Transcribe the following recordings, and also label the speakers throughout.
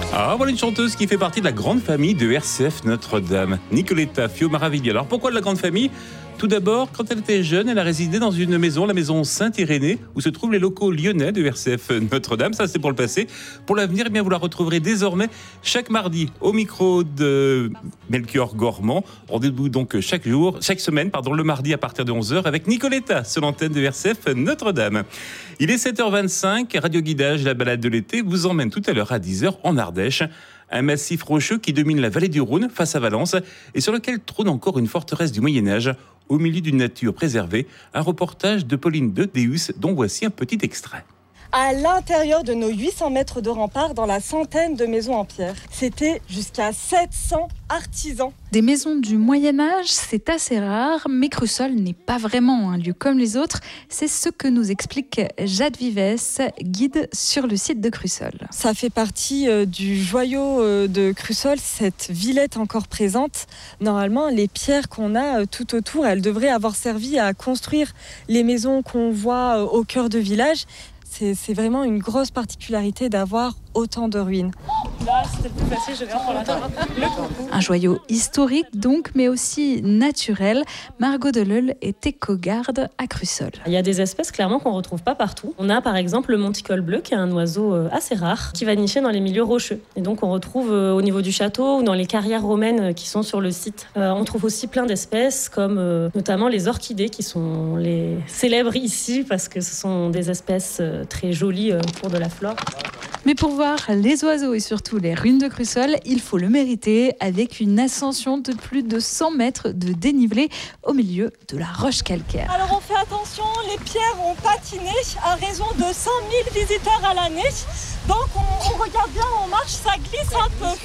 Speaker 1: Ah, voilà une chanteuse qui fait partie de la grande famille de RCF Notre-Dame, Nicoletta Fio Maraviglia. Alors pourquoi de la grande famille ? Tout d'abord, quand elle était jeune, elle a résidé dans une maison, la maison Saint-Irénée, où se trouvent les locaux lyonnais de RCF Notre-Dame. Ça, c'est pour le passé. Pour l'avenir, eh bien, vous la retrouverez désormais chaque mardi au micro de Melchior Gormand. Rendez-vous donc chaque semaine, le mardi à partir de 11h avec Nicoletta sur l'antenne de RCF Notre-Dame. Il est 7h25, Radio Guidage, la balade de l'été, vous emmène tout à l'heure à 10h en Ardèche. Un massif rocheux qui domine la vallée du Rhône face à Valence et sur lequel trône encore une forteresse du Moyen-Âge au milieu d'une nature préservée. Un reportage de Pauline de Deus dont voici un petit extrait.
Speaker 2: À l'intérieur de nos 800 mètres de remparts, dans la centaine de maisons en pierre. C'était jusqu'à 700 artisans.
Speaker 3: Des maisons du Moyen-Âge, c'est assez rare, mais Crussol n'est pas vraiment un lieu comme les autres. C'est ce que nous explique Jade Vives, guide sur le site de Crussol.
Speaker 2: Ça fait partie du joyau de Crussol, cette villette encore présente. Normalement, les pierres qu'on a tout autour, elles devraient avoir servi à construire les maisons qu'on voit au cœur de village. C'est vraiment une grosse particularité d'avoir autant de ruines.
Speaker 4: Là, c'était plus facile, je viens pour la table.
Speaker 3: Un joyau historique donc, mais aussi naturel. Margot Deleuil est éco-garde à Crussol.
Speaker 4: Il y a des espèces clairement qu'on ne retrouve pas partout. On a par exemple le monticole bleu, qui est un oiseau assez rare, qui va nicher dans les milieux rocheux. Et donc on retrouve au niveau du château ou dans les carrières romaines qui sont sur le site. On trouve aussi plein d'espèces comme notamment les orchidées qui sont les célèbres ici parce que ce sont des espèces très jolies pour de la flore.
Speaker 3: Mais pour voir les oiseaux et surtout les ruines de Crussol, il faut le mériter avec une ascension de plus de 100 mètres de dénivelé au milieu de la roche calcaire.
Speaker 2: Alors on fait attention, les pierres ont patiné à raison de 100 000 visiteurs à l'année. Donc on regarde bien, on marche, ça glisse un peu.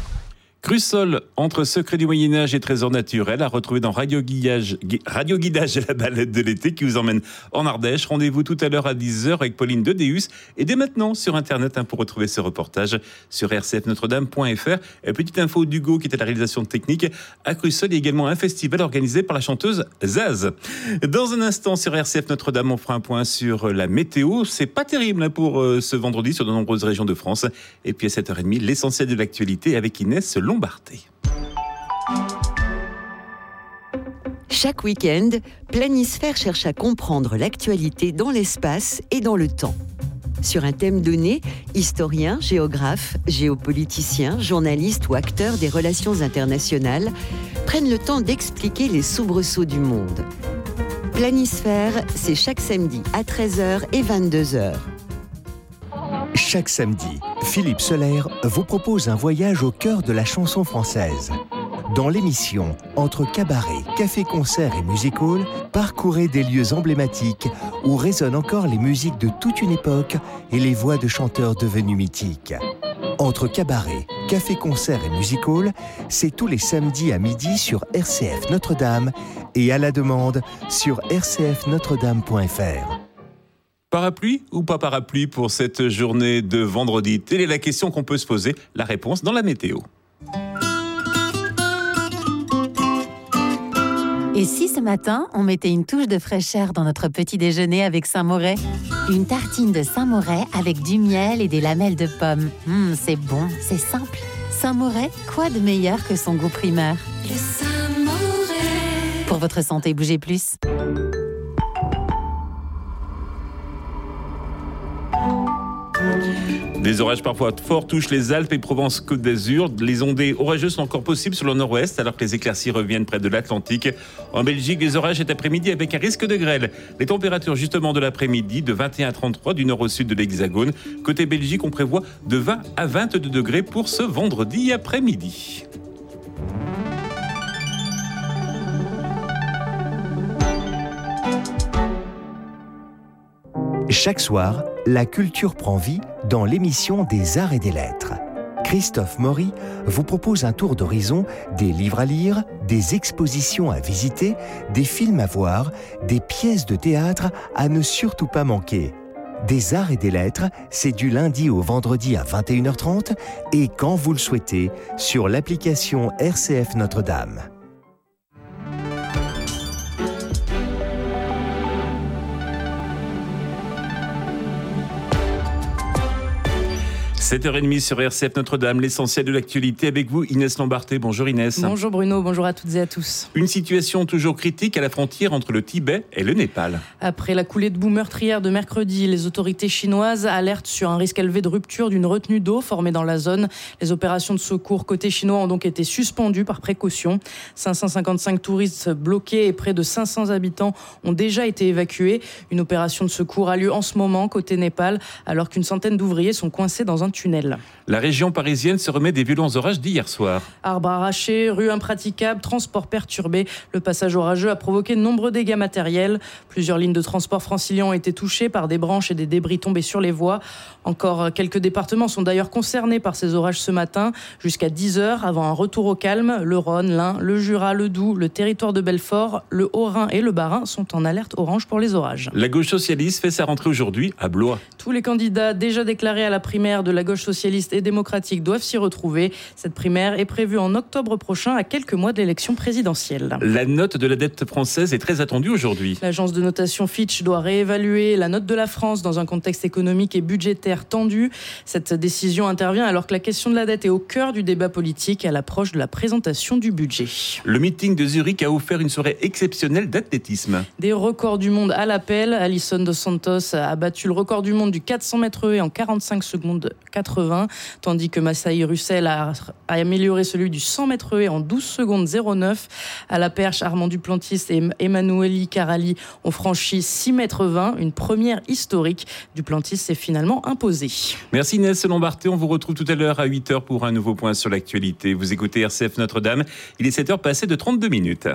Speaker 1: Crussol, entre secrets du Moyen-Âge et trésors naturels, à retrouver dans Radio Guidage la balade de l'été qui vous emmène en Ardèche. Rendez-vous tout à l'heure à 10h avec Pauline de Deus et dès maintenant sur Internet pour retrouver ce reportage sur rcfnotredame.fr. Et petite info d'Hugo qui est à la réalisation technique. À Crussol, il y a également un festival organisé par la chanteuse Zaz. Dans un instant sur RCF Notre-Dame, on fera un point sur la météo. C'est pas terrible pour ce vendredi sur de nombreuses régions de France. Et puis à 7h30, l'essentiel de l'actualité avec Inès Lombarté.
Speaker 5: Chaque week-end, Planisphère cherche à comprendre l'actualité dans l'espace et dans le temps. Sur un thème donné, historiens, géographes, géopoliticiens, journalistes ou acteurs des relations internationales prennent le temps d'expliquer les soubresauts du monde. Planisphère, c'est chaque samedi à 13h et 22h.
Speaker 6: Chaque samedi, Philippe Soler vous propose un voyage au cœur de la chanson française. Dans l'émission Entre cabaret, café-concert et music-hall, parcourez des lieux emblématiques où résonnent encore les musiques de toute une époque et les voix de chanteurs devenus mythiques. Entre cabaret, café-concert et music-hall, c'est tous les samedis à midi sur RCF Notre-Dame et à la demande sur rcfnotredame.fr.
Speaker 1: Parapluie ou pas parapluie pour cette journée de vendredi ? Telle est la question qu'on peut se poser. La réponse dans la météo.
Speaker 7: Et si ce matin, on mettait une touche de fraîcheur dans notre petit déjeuner avec Saint-Moret ? Une tartine de Saint-Moret avec du miel et des lamelles de pommes. C'est bon, c'est simple. Saint-Moret, quoi de meilleur que son goût primeur ?
Speaker 8: Le Saint-Moret.
Speaker 7: Pour votre santé, bougez plus.
Speaker 1: Des orages parfois forts touchent les Alpes et Provence-Côte d'Azur. Les ondées orageuses sont encore possibles sur le nord-ouest alors que les éclaircies reviennent près de l'Atlantique. En Belgique, les orages cet après-midi avec un risque de grêle. Les températures justement de l'après-midi de 21 à 33 du nord au sud de l'Hexagone. Côté Belgique, on prévoit de 20 à 22 degrés pour ce vendredi après-midi.
Speaker 6: Chaque soir, la culture prend vie dans l'émission des Arts et des Lettres. Christophe Maury vous propose un tour d'horizon des livres à lire, des expositions à visiter, des films à voir, des pièces de théâtre à ne surtout pas manquer. Des Arts et des Lettres, c'est du lundi au vendredi à 21h30 et quand vous le souhaitez, sur l'application RCF Notre-Dame.
Speaker 1: 7h30 sur RCF Notre-Dame, l'essentiel de l'actualité avec vous, Inès Lambarté. Bonjour Inès.
Speaker 9: Bonjour Bruno, bonjour à toutes et à tous.
Speaker 1: Une situation toujours critique à la frontière entre le Tibet et le Népal.
Speaker 9: Après la coulée de boue meurtrière de mercredi, les autorités chinoises alertent sur un risque élevé de rupture d'une retenue d'eau formée dans la zone. Les opérations de secours côté chinois ont donc été suspendues par précaution. 555 touristes bloqués et près de 500 habitants ont déjà été évacués. Une opération de secours a lieu en ce moment côté Népal, alors qu'une centaine d'ouvriers sont coincés dans un tunnel.
Speaker 1: La région parisienne se remet des violents orages d'hier soir.
Speaker 9: Arbres arrachés, rues impraticables, transports perturbés. Le passage orageux a provoqué de nombreux dégâts matériels. Plusieurs lignes de transport francilien ont été touchées par des branches et des débris tombés sur les voies. Encore quelques départements sont d'ailleurs concernés par ces orages ce matin, jusqu'à 10h avant un retour au calme. Le Rhône, l'Ain, le Jura, le Doubs, le territoire de Belfort, le Haut-Rhin et le Bas-Rhin sont en alerte orange pour les orages.
Speaker 1: La gauche socialiste fait sa rentrée aujourd'hui à Blois.
Speaker 9: Tous les candidats déjà déclarés à la primaire de la gauche socialiste et démocratique doivent s'y retrouver. Cette primaire est prévue en octobre prochain, à quelques mois de l'élection présidentielle.
Speaker 1: La note de la dette française est très attendue aujourd'hui.
Speaker 9: L'agence de notation Fitch doit réévaluer la note de la France dans un contexte économique et budgétaire tendu. Cette décision intervient alors que la question de la dette est au cœur du débat politique à l'approche de la présentation du budget.
Speaker 1: Le meeting de Zurich a offert une soirée exceptionnelle d'athlétisme.
Speaker 9: Des records du monde à l'appel. Alison Dos Santos a battu le record du monde du 400 mètres haies en 45 secondes 80, tandis que Massaï Russell a amélioré celui du 100 mètres haies en 12 secondes 09. À la perche, Armand Duplantis et Emanuele Carali ont franchi 6 mètres 20, une première historique. Duplantis s'est finalement imposé.
Speaker 1: Merci Inès Lambarté, on vous retrouve tout à l'heure à 8h pour un nouveau point sur l'actualité. Vous écoutez RCF Notre-Dame, il est 7h passé de 32 minutes.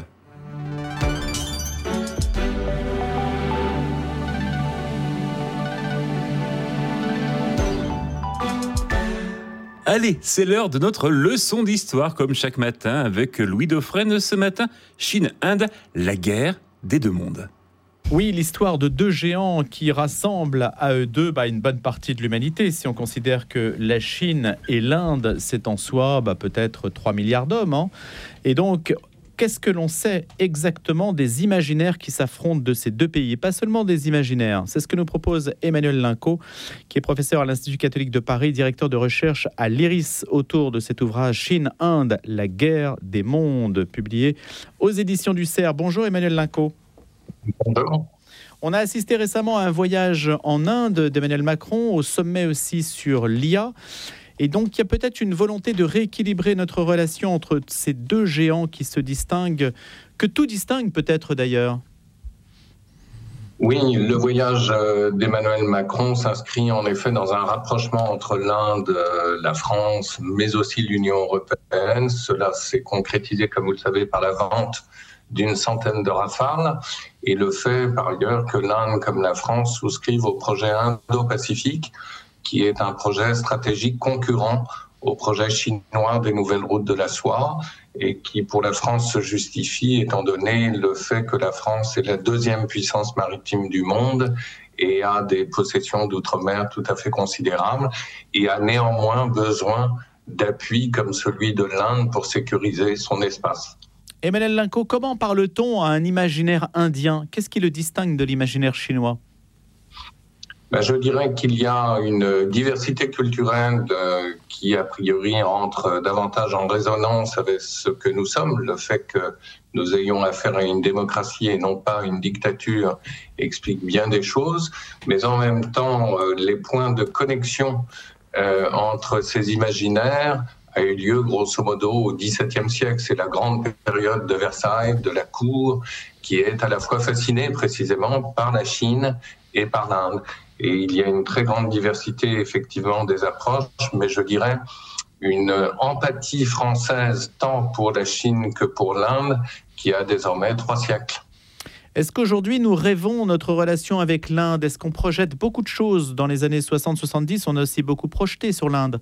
Speaker 1: Allez, c'est l'heure de notre leçon d'histoire, comme chaque matin, avec Louis Dauphren. Ce matin, Chine-Inde, la guerre des deux mondes.
Speaker 10: Oui, l'histoire de deux géants qui rassemblent à eux deux une bonne partie de l'humanité. Si on considère que la Chine et l'Inde, c'est en soi peut-être 3 milliards d'hommes. Et donc, qu'est-ce que l'on sait exactement des imaginaires qui s'affrontent de ces deux pays? Et pas seulement des imaginaires. C'est ce que nous propose Emmanuel Linco, qui est professeur à l'Institut catholique de Paris, directeur de recherche à l'IRIS, autour de cet ouvrage Chine-Inde, la guerre des mondes, publié aux éditions du CERF. Bonjour Emmanuel Linco.
Speaker 11: Bonjour.
Speaker 10: On a assisté récemment à un voyage en Inde d'Emmanuel Macron, au sommet aussi sur l'IA. Et donc, il y a peut-être une volonté de rééquilibrer notre relation entre ces deux géants qui se distinguent, que tout distingue peut-être d'ailleurs.
Speaker 11: Oui, le voyage d'Emmanuel Macron s'inscrit en effet dans un rapprochement entre l'Inde, la France, mais aussi l'Union européenne. Cela s'est concrétisé, comme vous le savez, par la vente d'une centaine de Rafales et le fait par ailleurs que l'Inde comme la France souscrivent au projet Indo-Pacifique, qui est un projet stratégique concurrent au projet chinois des nouvelles routes de la soie et qui pour la France se justifie étant donné le fait que la France est la deuxième puissance maritime du monde et a des possessions d'outre-mer tout à fait considérables et a néanmoins besoin d'appui comme celui de l'Inde pour sécuriser son espace.
Speaker 10: Emmanuel Linco, comment parle-t-on à un imaginaire indien? Qu'est-ce qui le distingue de l'imaginaire chinois?
Speaker 11: Je dirais qu'il y a une diversité culturelle qui, a priori, entre davantage en résonance avec ce que nous sommes. Le fait que nous ayons affaire à une démocratie et non pas une dictature explique bien des choses. Mais en même temps, les points de connexion entre ces imaginaires a eu lieu grosso modo au XVIIe siècle. C'est la grande période de Versailles, de la cour, qui est à la fois fascinée précisément par la Chine et par l'Inde. Et il y a une très grande diversité effectivement des approches, mais je dirais une empathie française tant pour la Chine que pour l'Inde qui a désormais 3 siècles.
Speaker 10: Est-ce qu'aujourd'hui nous rêvons notre relation avec l'Inde? Est-ce qu'on projette beaucoup de choses? Dans les années 60-70, on a aussi beaucoup projeté sur l'Inde.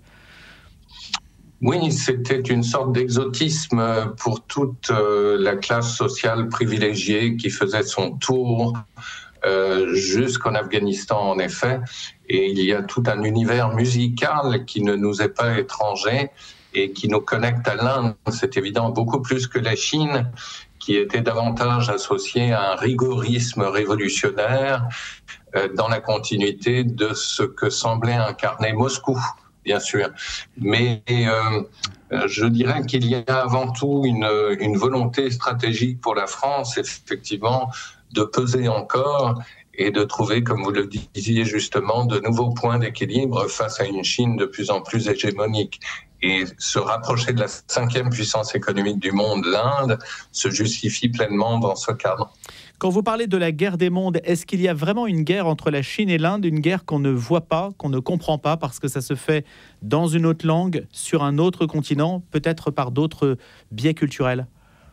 Speaker 11: Oui, c'était une sorte d'exotisme pour toute la classe sociale privilégiée qui faisait son tour jusqu'en Afghanistan en effet. Et il y a tout un univers musical qui ne nous est pas étranger et qui nous connecte à l'Inde. C'est évident beaucoup plus que la Chine, qui était davantage associée à un rigorisme révolutionnaire dans la continuité de ce que semblait incarner Moscou bien sûr. Mais je dirais qu'il y a avant tout une volonté stratégique pour la France, effectivement, de peser encore et de trouver, comme vous le disiez justement, de nouveaux points d'équilibre face à une Chine de plus en plus hégémonique. Et se rapprocher de la 5e puissance économique du monde, l'Inde, se justifie pleinement dans ce cadre.
Speaker 10: Quand vous parlez de la guerre des mondes, est-ce qu'il y a vraiment une guerre entre la Chine et l'Inde, une guerre qu'on ne voit pas, qu'on ne comprend pas, parce que ça se fait dans une autre langue, sur un autre continent, peut-être par d'autres biais culturels ?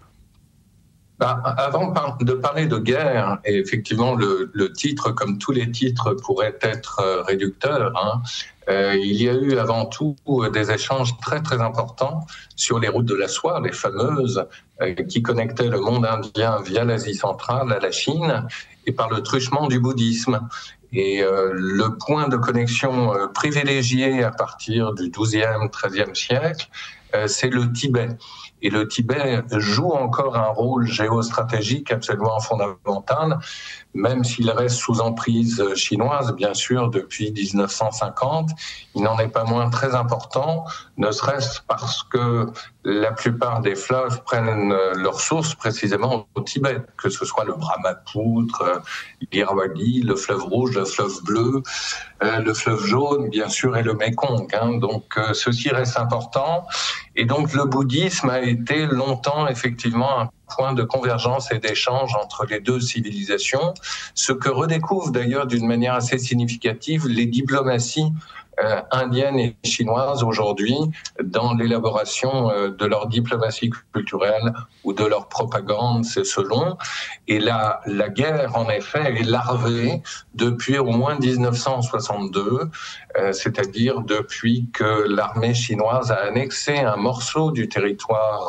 Speaker 11: Avant de parler de guerre, et effectivement le titre, comme tous les titres, pourrait être réducteur, il y a eu avant tout des échanges très très importants sur les routes de la soie, les fameuses, qui connectaient le monde indien via l'Asie centrale à la Chine, et par le truchement du bouddhisme. Et le point de connexion privilégié à partir du XIIe, XIIIe siècle, c'est le Tibet. Et le Tibet joue encore un rôle géostratégique absolument fondamental, même s'il reste sous emprise chinoise, bien sûr, depuis 1950. Il n'en est pas moins très important, ne serait-ce parce que la plupart des fleuves prennent leur source précisément au Tibet, que ce soit le Brahmapoutre, l'Irrawaddy, le fleuve rouge, le fleuve bleu, le fleuve jaune, bien sûr, et le Mékong. Donc, ceci reste important. Et donc, le bouddhisme a été longtemps, effectivement, un point de convergence et d'échange entre les deux civilisations, ce que redécouvrent d'ailleurs d'une manière assez significative les diplomaties indiennes et chinoises aujourd'hui dans l'élaboration de leur diplomatie culturelle ou de leur propagande, c'est selon. Et la guerre, en effet, est larvée depuis au moins 1962, c'est-à-dire depuis que l'armée chinoise a annexé un morceau du territoire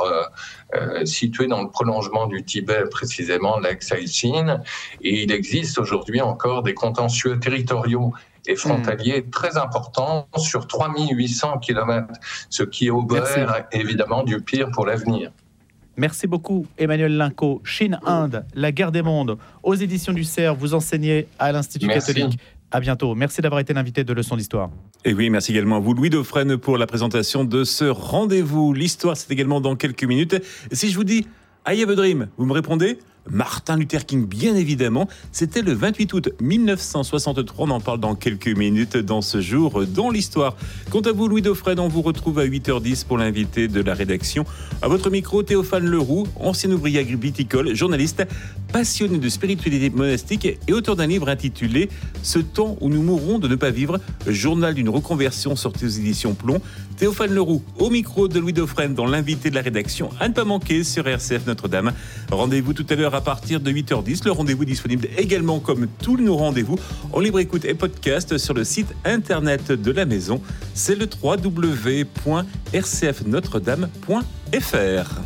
Speaker 11: situé dans le prolongement du Tibet, précisément l'Aksai-Chin. Et il existe aujourd'hui encore des contentieux territoriaux et frontaliers très importants sur 3800 km, ce qui augure évidemment du pire pour l'avenir.
Speaker 10: Merci beaucoup Emmanuel Linco. Chine-Inde, la guerre des mondes, aux éditions du CERF, vous enseignez à l'Institut catholique. À bientôt. Merci d'avoir été l'invité de Leçons d'Histoire.
Speaker 1: Et oui, merci également à vous, Louis Dauphren, pour la présentation de ce rendez-vous. L'histoire, c'est également dans quelques minutes. Si je vous dis « I have a dream », vous me répondez ? Martin Luther King, bien évidemment. C'était le 28 août 1963. On en parle dans quelques minutes dans ce jour dans l'histoire. Quant à vous, Louis Dauphren, on vous retrouve à 8h10 pour l'invité de la rédaction. À votre micro, Théophane Leroux, ancien ouvrier viticole, journaliste, passionné de spiritualité monastique et auteur d'un livre intitulé « Ce temps où nous mourrons de ne pas vivre », journal d'une reconversion sorti aux éditions Plomb. Théophane Leroux, au micro de Louis Dauphren, dans l'invité de la rédaction, à ne pas manquer sur RCF Notre-Dame. Rendez-vous tout à l'heure à partir de 8h10. Le rendez-vous disponible également, comme tous nos rendez-vous, en libre écoute et podcast sur le site internet de la maison. C'est le www.rcfnotredame.fr.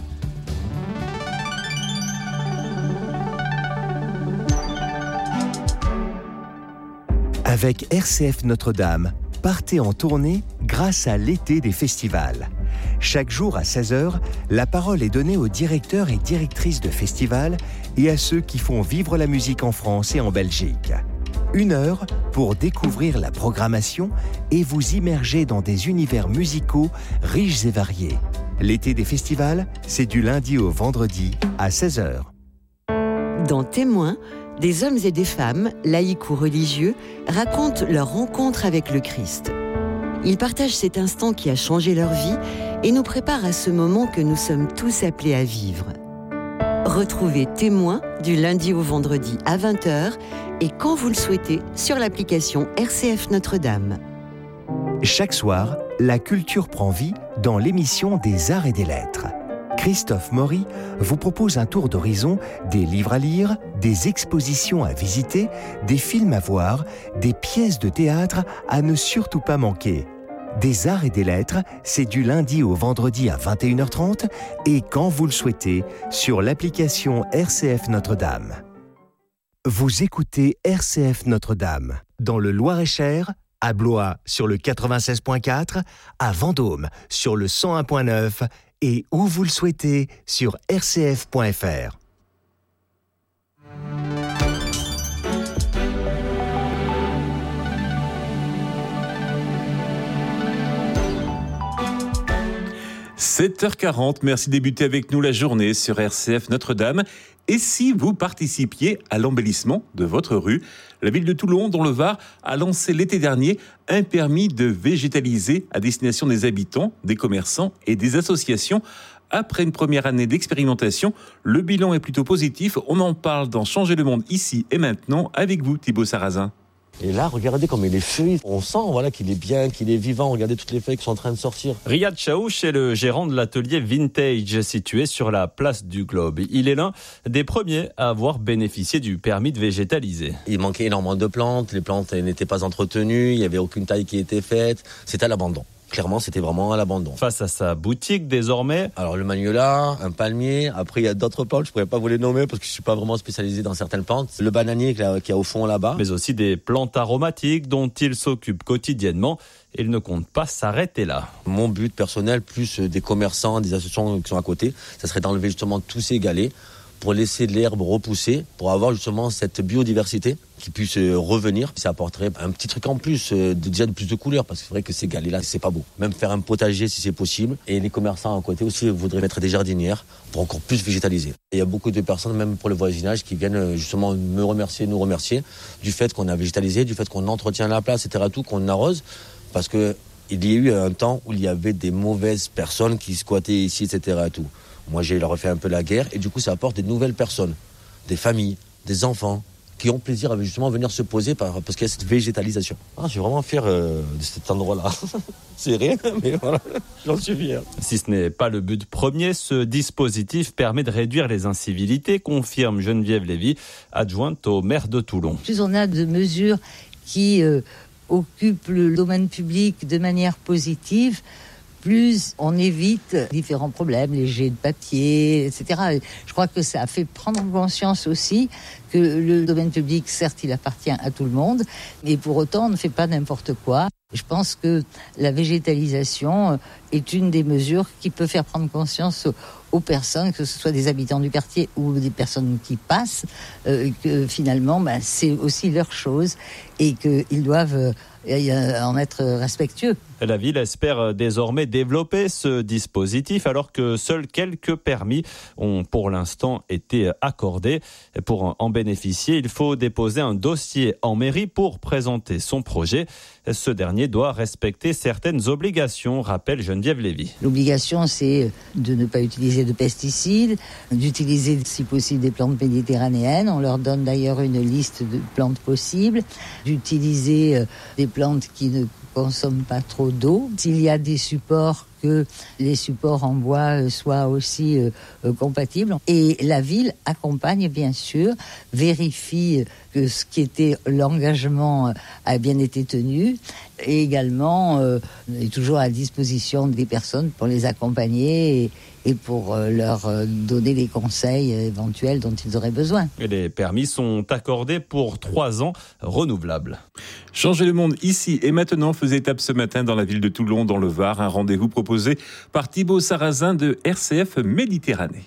Speaker 6: Avec RCF Notre-Dame, partez en tournée grâce à l'été des festivals. Chaque jour à 16h, la parole est donnée aux directeurs et directrices de festivals et à ceux qui font vivre la musique en France et en Belgique. 1 heure pour découvrir la programmation et vous immerger dans des univers musicaux riches et variés. L'été des festivals, c'est du lundi au vendredi à 16h.
Speaker 5: Dans Témoins, des hommes et des femmes, laïcs ou religieux, racontent leur rencontre avec le Christ. Ils partagent cet instant qui a changé leur vie et nous préparent à ce moment que nous sommes tous appelés à vivre. Retrouvez Témoins du lundi au vendredi à 20h et quand vous le souhaitez sur l'application RCF Notre-Dame.
Speaker 6: Chaque soir, la culture prend vie dans l'émission des Arts et des Lettres. Christophe Maury vous propose un tour d'horizon des livres à lire, des expositions à visiter, des films à voir, des pièces de théâtre à ne surtout pas manquer. Des Arts et des Lettres, c'est du lundi au vendredi à 21h30 et quand vous le souhaitez sur l'application RCF Notre-Dame. Vous écoutez RCF Notre-Dame dans le Loir-et-Cher, à Blois sur le 96.4, à Vendôme sur le 101.9 et où vous le souhaitez sur rcf.fr.
Speaker 1: 7h40, merci de débuter avec nous la journée sur RCF Notre-Dame. Et si vous participiez à l'embellissement de votre rue, la ville de Toulon, dans le Var, a lancé l'été dernier un permis de végétaliser à destination des habitants, des commerçants et des associations. Après une première année d'expérimentation, le bilan est plutôt positif. On en parle dans Changer le monde ici et maintenant avec vous, Thibaut Sarrazin.
Speaker 12: Et là, regardez comme il est feuilles. On sent qu'il est bien, qu'il est vivant. Regardez toutes les feuilles qui sont en train de sortir.
Speaker 13: Riyad Chaouch est le gérant de l'atelier Vintage situé sur la place du Globe. Il est l'un des premiers à avoir bénéficié du permis de végétaliser.
Speaker 12: Il manquait énormément de plantes. Les plantes n'étaient pas entretenues. Il n'y avait aucune taille qui était faite. C'était à l'abandon. Clairement, c'était vraiment à l'abandon.
Speaker 13: Face à sa boutique, désormais...
Speaker 12: Alors, le magnolia, un palmier. Après, il y a d'autres plantes. Je ne pourrais pas vous les nommer parce que je ne suis pas vraiment spécialisé dans certaines plantes. Le bananier qui est au fond là-bas.
Speaker 13: Mais aussi des plantes aromatiques dont il s'occupe quotidiennement. Il ne compte pas s'arrêter là.
Speaker 12: Mon but personnel, plus des commerçants, des associations qui sont à côté, ça serait d'enlever justement tous ces galets pour laisser de l'herbe repousser, pour avoir justement cette biodiversité qui puisse revenir. Ça apporterait un petit truc en plus, déjà de plus de couleurs, parce que c'est vrai que ces galets-là, c'est pas beau. Même faire un potager si c'est possible. Et les commerçants à côté aussi voudraient mettre des jardinières pour encore plus végétaliser. Et il y a beaucoup de personnes, même pour le voisinage, qui viennent justement nous remercier du fait qu'on a végétalisé, du fait qu'on entretient la place, etc., tout, qu'on arrose, parce que il y a eu un temps où il y avait des mauvaises personnes qui squattaient ici, etc., tout. Moi, j'ai leur fait un peu la guerre et du coup, ça apporte des nouvelles personnes, des familles, des enfants qui ont plaisir à justement venir se poser parce qu'il y a cette végétalisation. Je suis vraiment fier de cet endroit-là. C'est rien, mais voilà, j'en suis fier.
Speaker 13: Si ce n'est pas le but premier, ce dispositif permet de réduire les incivilités, confirme Geneviève Lévy, adjointe au maire de Toulon.
Speaker 14: Plus on a de mesures qui occupent le domaine public de manière positive, plus on évite différents problèmes, les jets de papier, etc. Je crois que ça a fait prendre conscience aussi que le domaine public, certes, il appartient à tout le monde, mais pour autant, on ne fait pas n'importe quoi. Je pense que la végétalisation est une des mesures qui peut faire prendre conscience aux personnes, que ce soit des habitants du quartier ou des personnes qui passent, que finalement, c'est aussi leur chose et qu'ils doivent en être respectueux.
Speaker 13: La ville espère désormais développer ce dispositif alors que seuls quelques permis ont pour l'instant été accordés. Pour en bénéficier, il faut déposer un dossier en mairie pour présenter son projet. Ce dernier doit respecter certaines obligations, rappelle Geneviève Lévy.
Speaker 14: L'obligation, c'est de ne pas utiliser de pesticides, d'utiliser si possible des plantes méditerranéennes. On leur donne d'ailleurs une liste de plantes possibles, d'utiliser des plantes qui ne consomment pas trop d'eau. S'il y a des supports, que les supports en bois soient aussi compatibles. Et la ville accompagne bien sûr, vérifie que ce qui était l'engagement a bien été tenu et également est toujours à disposition des personnes pour les accompagner et pour leur donner les conseils éventuels dont ils auraient besoin.
Speaker 13: Et les permis sont accordés pour 3 ans renouvelables.
Speaker 1: Changer le monde ici et maintenant faisait étape ce matin dans la ville de Toulon, dans le Var. Un rendez-vous proposé par Thibaut Sarrazin de RCF Méditerranée.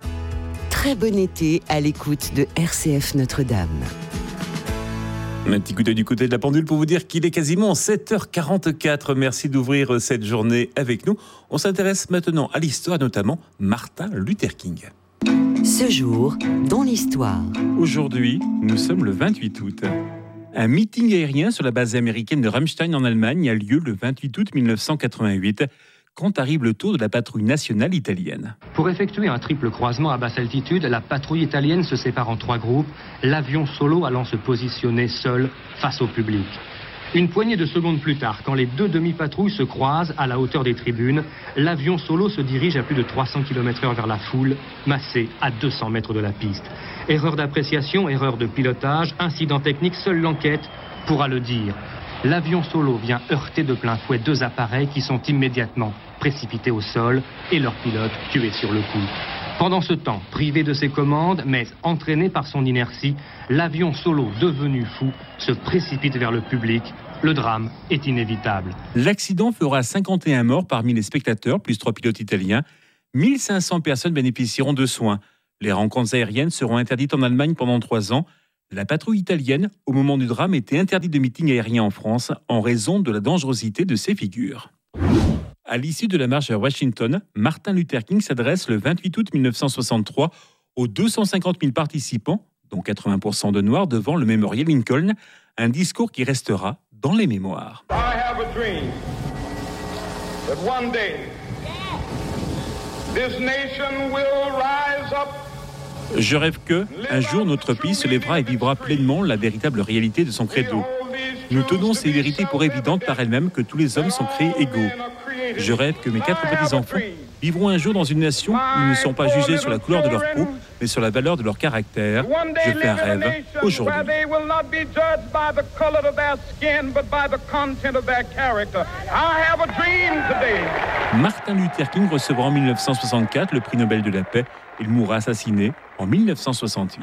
Speaker 5: Très bon été à l'écoute de RCF Notre-Dame.
Speaker 1: Un petit coup d'œil du côté de la pendule pour vous dire qu'il est quasiment 7h44. Merci d'ouvrir cette journée avec nous. On s'intéresse maintenant à l'histoire, notamment Martin Luther King.
Speaker 5: Ce jour, dans l'histoire.
Speaker 1: Aujourd'hui, nous sommes le 28 août. Un meeting aérien sur la base américaine de Ramstein en Allemagne a lieu le 28 août 1988. Quand arrive le tour de la patrouille nationale italienne.
Speaker 15: Pour effectuer un triple croisement à basse altitude, la patrouille italienne se sépare en 3 groupes, l'avion solo allant se positionner seul face au public. Une poignée de secondes plus tard, quand les 2 demi-patrouilles se croisent à la hauteur des tribunes, l'avion solo se dirige à plus de 300 km/h vers la foule, massée à 200 mètres de la piste. Erreur d'appréciation, erreur de pilotage, incident technique, seule l'enquête pourra le dire. L'avion solo vient heurter de plein fouet 2 appareils qui sont immédiatement précipités au sol et leur pilote tué sur le coup. Pendant ce temps, privé de ses commandes, mais entraîné par son inertie, l'avion solo devenu fou se précipite vers le public. Le drame est inévitable.
Speaker 1: L'accident fera 51 morts parmi les spectateurs, plus 3 pilotes italiens. 1500 personnes bénéficieront de soins. Les rencontres aériennes seront interdites en Allemagne pendant 3 ans. La patrouille italienne, au moment du drame, était interdite de meeting aérien en France en raison de la dangerosité de ces figures. À l'issue de la marche à Washington, Martin Luther King s'adresse le 28 août 1963 aux 250 000 participants, dont 80% de Noirs, devant le mémorial Lincoln, un discours qui restera dans les mémoires.
Speaker 16: I have a dream that one day this nation will rise up.
Speaker 1: Je rêve que, un jour, notre pays se lèvera et vivra pleinement la véritable réalité de son credo. Nous tenons ces vérités pour évidentes par elles-mêmes que tous les hommes sont créés égaux. Je rêve que mes 4 petits-enfants vivront un jour dans une nation où ils ne sont pas jugés sur la couleur de leur peau, mais sur la valeur de leur caractère. Je fais un rêve aujourd'hui. Martin Luther King recevra en 1964 le prix Nobel de la paix. Il mourra assassiné en 1968.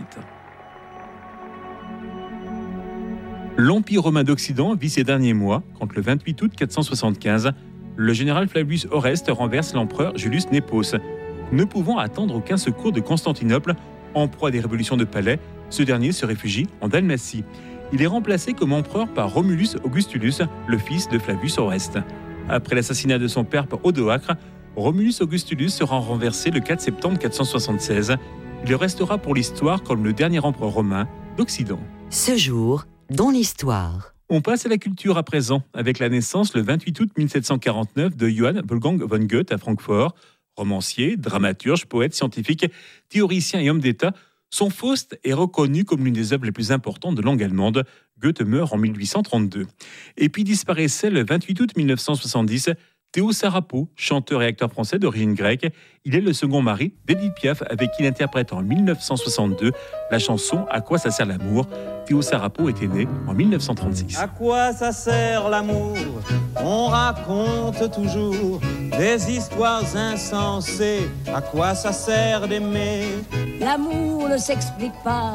Speaker 1: L'Empire romain d'Occident vit ces derniers mois, quand le 28 août 475, le général Flavius Oreste renverse l'empereur Julius Népos. Ne pouvant attendre aucun secours de Constantinople, en proie des révolutions de palais, ce dernier se réfugie en Dalmatie. Il est remplacé comme empereur par Romulus Augustulus, le fils de Flavius Oreste. Après l'assassinat de son père par Odoacre, Romulus Augustulus sera renversé le 4 septembre 476. Il restera pour l'histoire comme le dernier empereur romain d'Occident.
Speaker 5: Ce jour, dans l'histoire.
Speaker 1: On passe à la culture à présent, avec la naissance le 28 août 1749 de Johann Wolfgang von Goethe à Francfort. Romancier, dramaturge, poète, scientifique, théoricien et homme d'État, son Faust est reconnu comme l'une des œuvres les plus importantes de langue allemande. Goethe meurt en 1832. Et puis disparaissait le 28 août 1970 Théo Sarapo, chanteur et acteur français d'origine grecque. Il est le second mari d'Edith Piaf, avec qui il interprète en 1962 la chanson « À quoi ça sert l'amour ». Théo Sarapo était né en 1936.
Speaker 17: À quoi ça sert l'amour? On raconte toujours des histoires insensées. À quoi ça sert d'aimer?
Speaker 18: L'amour ne s'explique pas.